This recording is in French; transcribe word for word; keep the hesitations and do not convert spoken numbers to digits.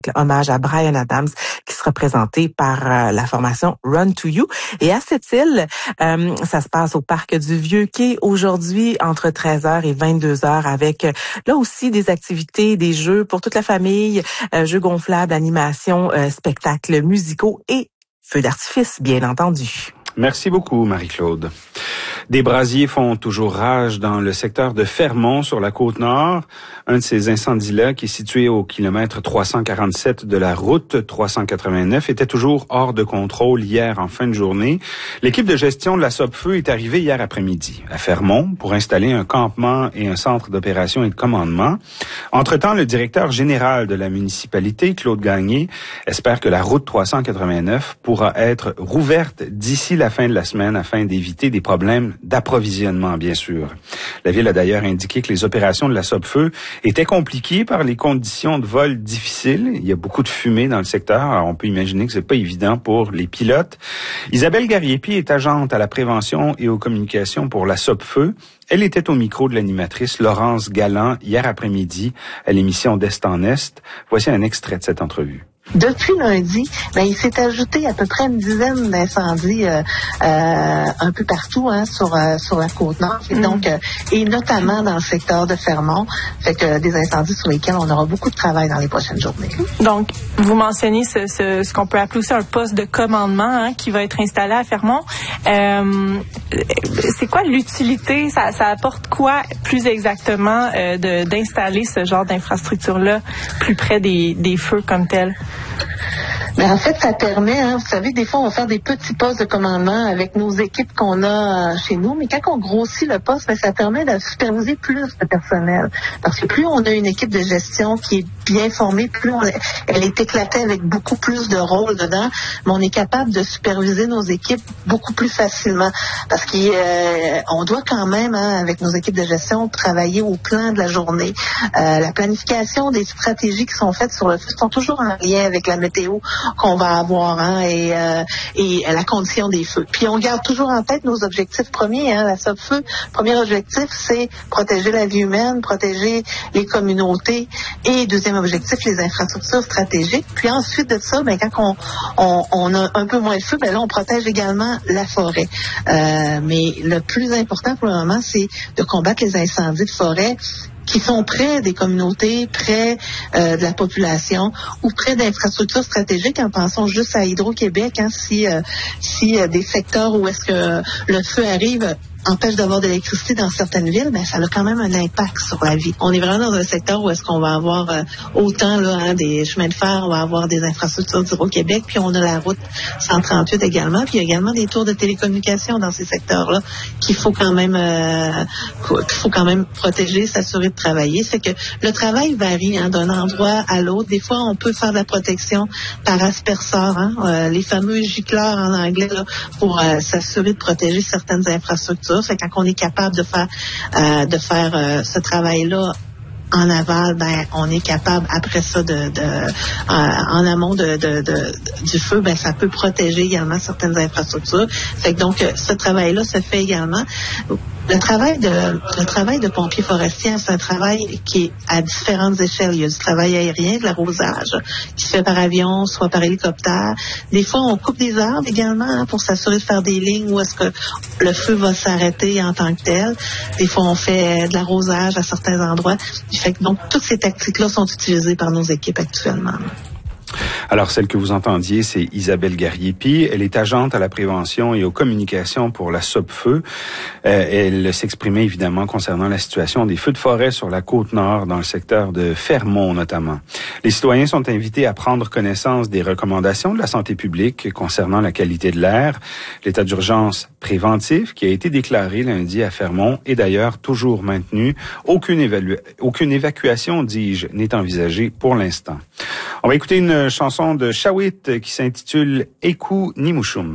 Hommage à Bryan Adams qui sera présenté par euh, la formation Run to You. Et à Sept-Îles, euh, ça se passe au Parc du Vieux-Quai aujourd'hui entre treize heures et vingt-deux heures avec euh, là aussi des activités, des jeux pour toute la famille, euh, jeux gonflables, animations, euh, spectacles musicaux et feux d'artifice, bien entendu. Merci beaucoup, Marie-Claude. Des brasiers font toujours rage dans le secteur de Fermont, sur la Côte-Nord. Un de ces incendies-là, qui est situé au kilomètre trois cent quarante-sept de la route trois cent quatre-vingt-neuf, était toujours hors de contrôle hier en fin de journée. L'équipe de gestion de la Sopfeu est arrivée hier après-midi à Fermont pour installer un campement et un centre d'opération et de commandement. Entre-temps, le directeur général de la municipalité, Claude Gagné, espère que la route trois cent quatre-vingt-neuf pourra être rouverte d'ici la fin de la semaine afin d'éviter des problèmes d'approvisionnement, bien sûr. La ville a d'ailleurs indiqué que les opérations de la Sopfeu étaient compliquées par les conditions de vol difficiles. Il y a beaucoup de fumée dans le secteur, alors on peut imaginer que c'est pas évident pour les pilotes. Isabelle Gariepi est agente à la prévention et aux communications pour la Sopfeu. Elle était au micro de l'animatrice Laurence Galland hier après-midi à l'émission d'Est en Est. Voici un extrait de cette entrevue. Depuis lundi, ben, il s'est ajouté à peu près une dizaine d'incendies euh, euh, un peu partout hein, sur euh, sur la Côte-Nord, et mmh. donc euh, et notamment dans le secteur de Fermont, fait que des incendies sur lesquels on aura beaucoup de travail dans les prochaines journées. Donc, vous mentionnez ce, ce, ce qu'on peut appeler aussi un poste de commandement hein, qui va être installé à Fermont. Euh, c'est quoi l'utilité? Ça, ça apporte quoi plus exactement euh, de, d'installer ce genre d'infrastructure-là plus près des, des feux comme tels? Mais en fait, ça permet, hein, vous savez, des fois, on va faire des petits postes de commandement avec nos équipes qu'on a euh, chez nous, mais quand on grossit le poste, ben, ça permet de superviser plus de personnel. Parce que plus on a une équipe de gestion qui est bien formée, plus on, elle est éclatée avec beaucoup plus de rôles dedans, mais on est capable de superviser nos équipes beaucoup plus facilement. Parce qu'on euh, doit quand même, hein, avec nos équipes de gestion, travailler au plan de la journée. Euh, la planification des stratégies qui sont faites sur le feu sont toujours en lien avec la météo qu'on va avoir hein, et, euh, et la condition des feux. Puis on garde toujours en tête nos objectifs premiers. Hein, la Sopfeu, premier objectif, c'est protéger la vie humaine, protéger les communautés et deuxième objectif, les infrastructures stratégiques. Puis ensuite de ça, ben, quand on, on, on a un peu moins de feu, ben là, on protège également la forêt. Euh, mais le plus important pour le moment, c'est de combattre les incendies de forêt qui sont près des communautés, près euh, de la population ou près d'infrastructures stratégiques, en pensant juste à Hydro-Québec, hein, si, euh, si euh, des secteurs où est-ce que le feu arrive empêche d'avoir de l'électricité dans certaines villes, ben ça a quand même un impact sur la vie. On est vraiment dans un secteur où est-ce qu'on va avoir euh, autant là, hein, des chemins de fer, on va avoir des infrastructures d'Hydro-Québec, puis on a la route cent trente-huit également, puis il y a également des tours de télécommunications dans ces secteurs-là qu'il faut quand même euh, qu'il faut quand même protéger, s'assurer de travailler. C'est que le travail varie hein, d'un endroit à l'autre. Des fois, on peut faire de la protection par asperceur, hein, euh, les fameux gicleurs en anglais là, pour euh, s'assurer de protéger certaines infrastructures. C'est quand on est capable de faire euh, de faire euh, ce travail-là en aval, ben on est capable après ça de, de euh, en amont de, de, de du feu, ben ça peut protéger également certaines infrastructures. Fait que donc ce travail-là se fait également. Le travail de le travail de pompier forestier, c'est un travail qui est à différentes échelles. Il y a du travail aérien, de l'arrosage, qui se fait par avion, soit par hélicoptère. Des fois, on coupe des arbres également hein, pour s'assurer de faire des lignes où est-ce que le feu va s'arrêter en tant que tel. Des fois, on fait de l'arrosage à certains endroits. Fait que donc, toutes ces tactiques-là sont utilisées par nos équipes actuellement. Alors, celle que vous entendiez, c'est Isabelle Gariepi. Elle est agente à la prévention et aux communications pour la Sopfeu. Euh, elle s'exprimait évidemment concernant la situation des feux de forêt sur la Côte-Nord, dans le secteur de Fermont notamment. Les citoyens sont invités à prendre connaissance des recommandations de la santé publique concernant la qualité de l'air. L'état d'urgence préventif qui a été déclaré lundi à Fermont est d'ailleurs toujours maintenu. Aucune, évalu- aucune évacuation, dis-je, n'est envisagée pour l'instant. On va écouter une chanson de Shawit qui s'intitule Eku Nimouchoum.